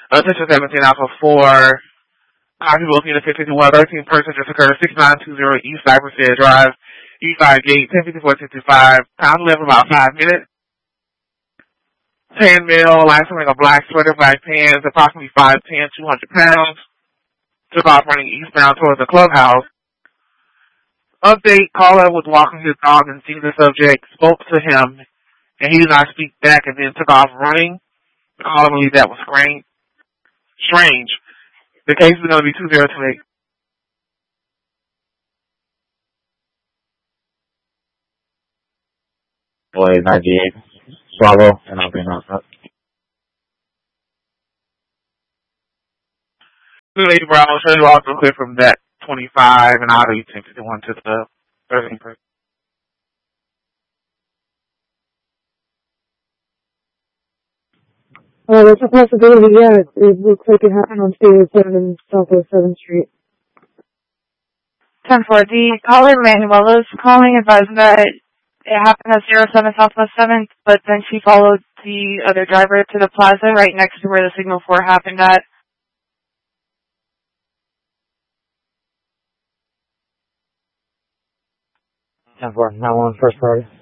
Attention 17 Alpha 4. People looking at 15-13 person just occurred 6920 East Cypress Drive, E5 Gate, 1054-55. Time left about 5 minutes. Tan male, last wearing a black sweater, black pants, approximately 5'10", 200 pounds. Took off running eastbound towards the clubhouse. Update, caller was walking his dog and seeing the subject, spoke to him, and he did not speak back and then took off running. The caller believed that was strange. The case is going to be 2028. Boy, 98. Swallow, and I'll be up. Lady Brown will show you also clear from that 25 and out of 1051 to the 13 person. There's a possibility, yeah. It looks like it happened on State 7 and Southwest 7th Street. 10-4, the caller Manuela is calling, advising that it happened at 07 Southwest 7th, but then she followed the other driver to the plaza right next to where the Signal 4 happened at. 10-4, 911 first party.